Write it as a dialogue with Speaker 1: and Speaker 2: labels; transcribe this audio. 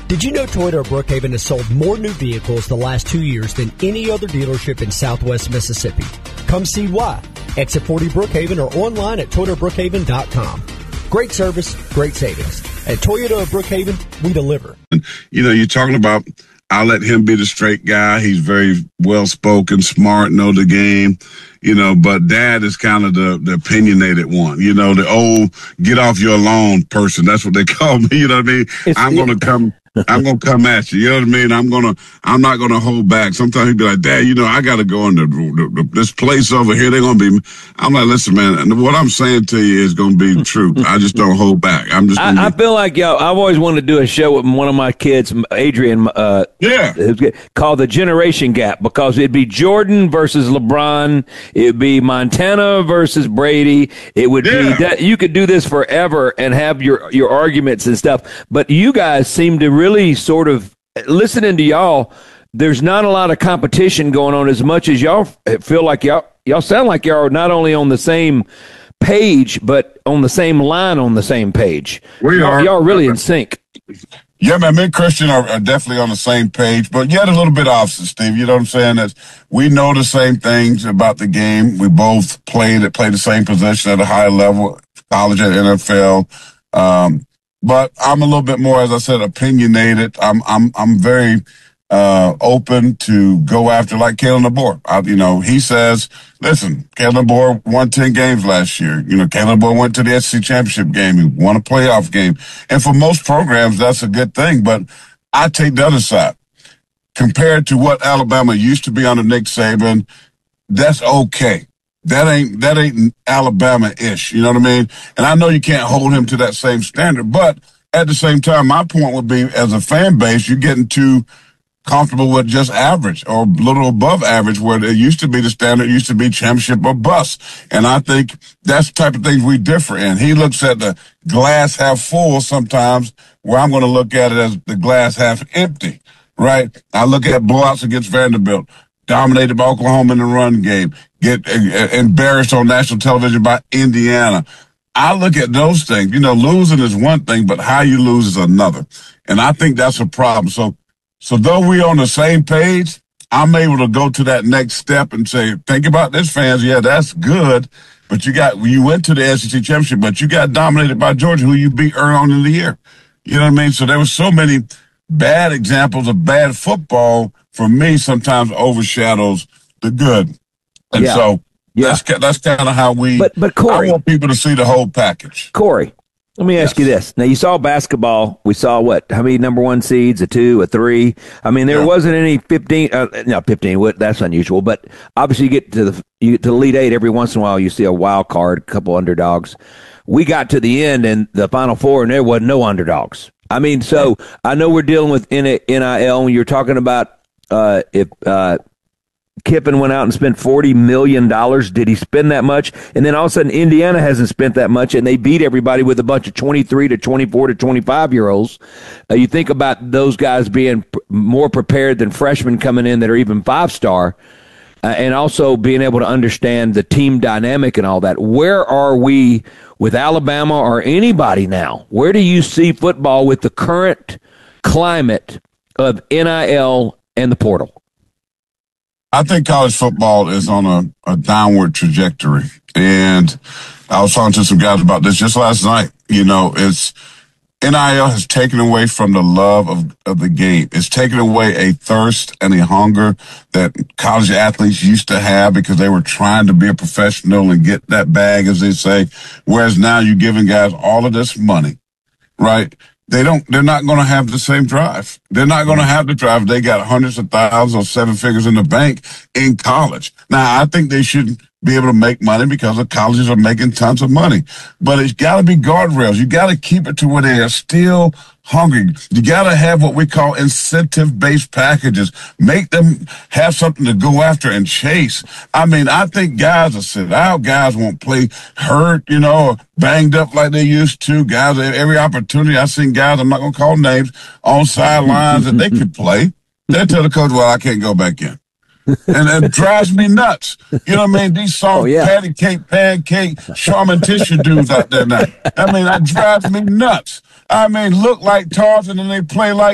Speaker 1: Did you know Toyota of Brookhaven has sold more new vehicles the last 2 years than any other dealership in Southwest Mississippi? Come see why. Exit 40 Brookhaven or online at ToyotaBrookhaven.com. Great service, great savings. At Toyota of Brookhaven, we deliver.
Speaker 2: You know, you're talking about, I'll let him be the straight guy. He's very well-spoken, smart, know the game, you know, but Dad is kind of the opinionated one, you know, the old get off your lawn person. That's what they call me, you know what I mean? I'm going to come at you. You know what I mean? I'm not going to hold back. Sometimes he'd be like, Dad, you know, I got to go into this place over here. They're going to be, I'm like, listen, man, what I'm saying to you is going to be true. I just don't hold back. I
Speaker 3: feel like, I've always wanted to do a show with one of my kids, Adrian, called The Generation Gap, because it'd be Jordan versus LeBron. It'd be Montana versus Brady. It would be that you could do this forever and have your arguments and stuff. But you guys seem to really sort of, listening to y'all, there's not a lot of competition going on as much as y'all feel like y'all sound like y'all are not only on the same page, but on the same line on the same page. Y'all really in sync.
Speaker 2: Yeah, man, me and Christian are definitely on the same page, but yet a little bit opposite, Steve. You know what I'm saying? That we know the same things about the game. We both play the same position at a high level, college and NFL. But I'm a little bit more, as I said, opinionated. I'm very open to go after, like Kalen DeBoer. You know, he says, listen, Kalen DeBoer won 10 games last year. You know, Kalen DeBoer went to the SEC championship game. He won a playoff game. And for most programs, that's a good thing. But I take the other side. Compared to what Alabama used to be under Nick Saban, that's okay. That ain't Alabama-ish. You know what I mean? And I know you can't hold him to that same standard. But at the same time, my point would be, as a fan base, you're getting too comfortable with just average or a little above average, where it used to be the standard, used to be championship or bust. And I think that's the type of things we differ in. He looks at the glass half full sometimes, where I'm going to look at it as the glass half empty, right? I look at blowouts against Vanderbilt, dominated by Oklahoma in the run game, get embarrassed on national television by Indiana. I look at those things. You know, losing is one thing, but how you lose is another. And I think that's a problem. So though we're on the same page, I'm able to go to that next step and say, think about this, fans. Yeah, that's good. But you went to the SEC championship, but you got dominated by Georgia, who you beat early on in the year. You know what I mean? So there were so many bad examples of bad football, for me, sometimes overshadows the good. And that's kind of how But Corey, I want people to see the whole package.
Speaker 3: Corey, let me ask you this. Now, you saw basketball. We saw how many number one seeds, a 2, a 3. I mean, there wasn't any 15. 15. That's unusual. But obviously, you get to the Elite Eight every once in a while. You see a wild card, a couple underdogs. We got to the end and the Final Four, and there wasn't no underdogs. I mean, so I know we're dealing with NIL, and you're talking about if Kiffin went out and spent $40 million. Did he spend that much? And then all of a sudden, Indiana hasn't spent that much, and they beat everybody with a bunch of 23 to 24 to 25-year-olds. You think about those guys being more prepared than freshmen coming in that are even 5-star, and also being able to understand the team dynamic and all that. Where are we with Alabama or anybody now? Where do you see football with the current climate of NIL and the portal?
Speaker 2: I think college football is on a downward trajectory. And I was talking to some guys about this just last night. You know, NIL has taken away from the love of the game. It's taken away a thirst and a hunger that college athletes used to have because they were trying to be a professional and get that bag, as they say. Whereas now you're giving guys all of this money, right? They're not going to have the same drive. They're not going to have the drive. They got hundreds of thousands or 7 figures in the bank in college. Now, I think they should be able to make money because the colleges are making tons of money. But it's got to be guardrails. You got to keep it to where they are still hungry. You got to have what we call incentive-based packages. Make them have something to go after and chase. I mean, I think guys will sit out. Guys won't play hurt, you know, or banged up like they used to. Guys, every opportunity, I've seen guys, I'm not going to call names, on sidelines that they could play. They tell the coach, well, I can't go back in. And it drives me nuts. You know what I mean? These soft patty cake, pancake, Charmin tissue dudes out there now. I mean, that drives me nuts. I mean, look like Tarzan and they play like